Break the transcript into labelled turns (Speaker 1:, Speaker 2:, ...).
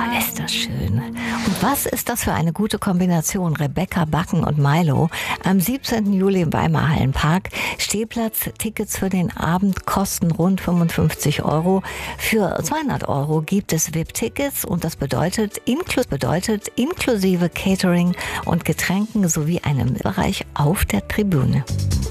Speaker 1: Ist das schön. Und was ist das für eine gute Kombination? Rebecca Backen und Milo. Am 17. Juli im Weimarer Hallenpark. Stehplatz, Tickets für den Abend kosten rund 55 Euro. Für 200 Euro gibt es VIP-Tickets und das bedeutet inklusive Catering und Getränken sowie einem Bereich auf der Tribüne.